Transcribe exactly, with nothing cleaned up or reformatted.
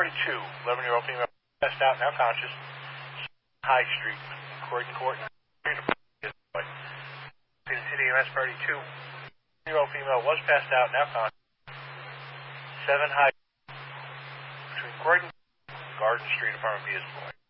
Party two, eleven-year-old female passed out, now conscious. High Street, Croydon Court. City E M S Party two, eleven-year-old female was passed out, now conscious. seven High between Croydon and Garden Street, apartment B is boy.